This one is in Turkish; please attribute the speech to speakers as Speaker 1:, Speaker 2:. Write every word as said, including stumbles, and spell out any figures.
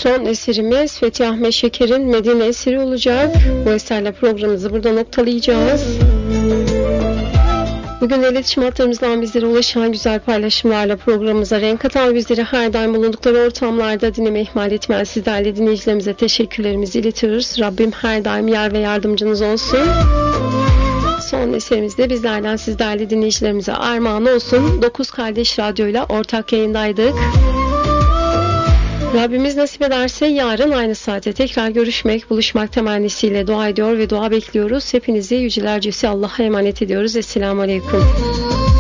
Speaker 1: son eserimiz Fethi Ahmet Şeker'in Medine eseri olacak. Bu eserle programımızı burada noktalayacağız. Bugün iletişim hatlarımızdan bizlere ulaşan güzel paylaşımlarla programımıza renk katan, bizleri her daim bulundukları ortamlarda dinleme ihmal etmeyen sizlerle dinleyicilerimize teşekkürlerimizi iletiyoruz. Rabbim her daim yar ve yardımcınız olsun. Son eserimizde bizlerden sizlerle dinleyicilerimize armağan olsun. Dokuz Kardeş Radyo'yla ortak yayındaydık. Rabbimiz nasip ederse yarın aynı saate tekrar görüşmek, buluşmak temennisiyle dua ediyor ve dua bekliyoruz. Hepinizi yücelercesi Allah'a emanet ediyoruz. Esselamu Aleyküm.